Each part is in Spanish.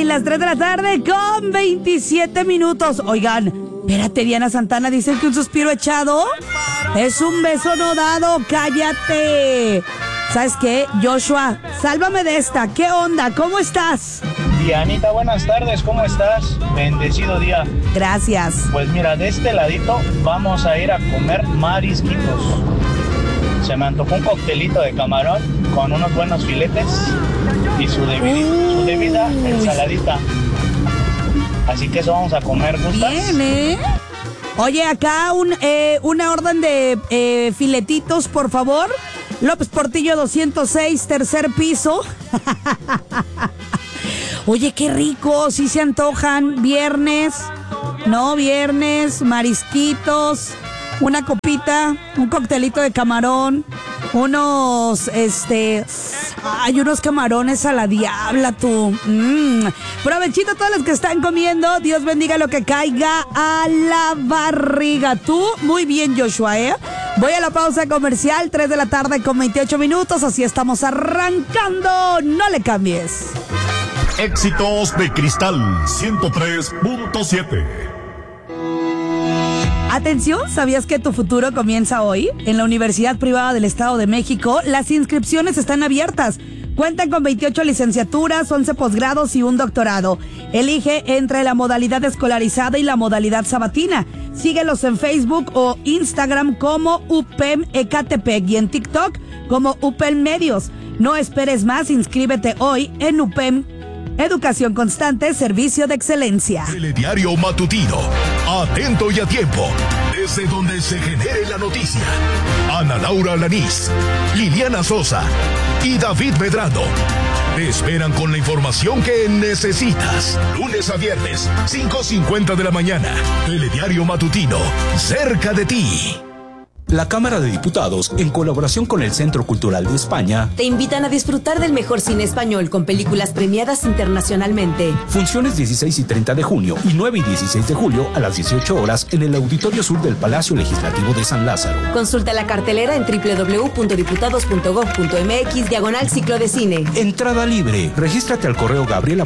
las 3 de la tarde con 27 minutos. Oigan, espérate, Diana Santana, dicen que un suspiro echado es un beso no dado. ¡Cállate! ¿Sabes qué? Joshua, sálvame de esta. ¿Qué onda? ¿Cómo estás? Dianita, buenas tardes, ¿cómo estás? Bendecido día. Gracias. Pues mira, de este ladito vamos a ir a comer marisquitos. Se me antojó un coctelito de camarón con unos buenos filetes y su debida ensaladita. Así que eso vamos a comer, ¿gustas? Bien, ¿eh? Oye, acá una orden de filetitos, por favor. López Portillo 206, tercer piso. Oye, qué rico, sí se antojan. Viernes, marisquitos, una copita, un coctelito de camarón, unos camarones a la diabla, tú. Provechito a todos los que están comiendo. Dios bendiga lo que caiga a la barriga. Tú, muy bien, Joshua, ¿eh? Voy a la pausa comercial, 3 de la tarde con 28 minutos. Así estamos arrancando. No le cambies. Éxitos de Cristal 103.7. Atención, ¿sabías que tu futuro comienza hoy? En la Universidad Privada del Estado de México, las inscripciones están abiertas. Cuentan con 28 licenciaturas, 11 posgrados y un doctorado. Elige entre la modalidad escolarizada y la modalidad sabatina. Síguelos en Facebook o Instagram como UPEM Ecatepec y en TikTok como UPEM Medios. No esperes más, inscríbete hoy en UPEM. Educación constante, servicio de excelencia. Telediario matutino, atento y a tiempo, desde donde se genere la noticia. Ana Laura Alanís, Liliana Sosa y David Medrano te esperan con la información que necesitas. Lunes a viernes, 5:50 de la mañana. Telediario matutino, cerca de ti. La Cámara de Diputados, en colaboración con el Centro Cultural de España, te invitan a disfrutar del mejor cine español con películas premiadas internacionalmente. Funciones 16 y 30 de junio y 9 y 16 de julio a las 18 horas en el Auditorio Sur del Palacio Legislativo de San Lázaro. Consulta la cartelera en www.diputados.gov.mx/ciclo de cine. Entrada libre. Regístrate al correo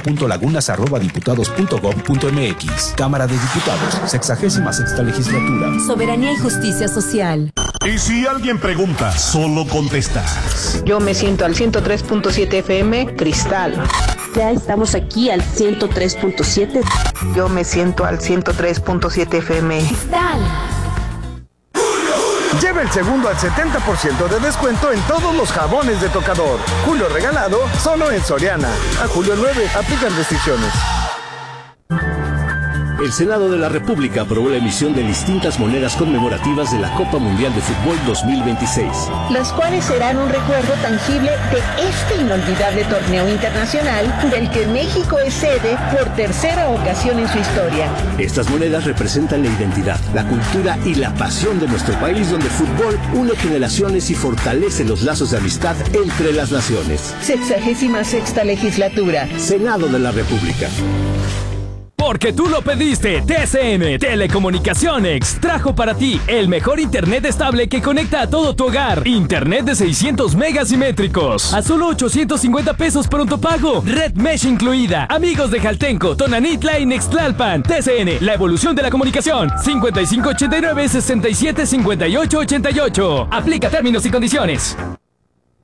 gabriela.lagunas@diputados.gov.mx. Cámara de Diputados, 66ª legislatura. Soberanía y justicia social. Y si alguien pregunta, solo contestas. Yo me siento al 103.7 FM, Cristal. Ya estamos aquí al 103.7. Yo me siento al 103.7 FM. Cristal. Lleva el segundo al 70% de descuento en todos los jabones de tocador. Julio regalado, solo en Soriana. A julio 9, aplican restricciones. El Senado de la República aprobó la emisión de distintas monedas conmemorativas de la Copa Mundial de Fútbol 2026. Las cuales serán un recuerdo tangible de este inolvidable torneo internacional del que México es sede por tercera ocasión en su historia. Estas monedas representan la identidad, la cultura y la pasión de nuestro país, donde el fútbol une generaciones y fortalece los lazos de amistad entre las naciones. 66ª legislatura. Senado de la República. Porque tú lo pediste, TCM Telecomunicaciones trajo para ti el mejor internet estable que conecta a todo tu hogar. Internet de 600 megas simétricos a solo 850 pesos pronto pago. Red Mesh incluida. Amigos de Jaltenco, Tonanitla y Nextlalpan. TCN, la evolución de la comunicación. 5589-675888. Aplica términos y condiciones.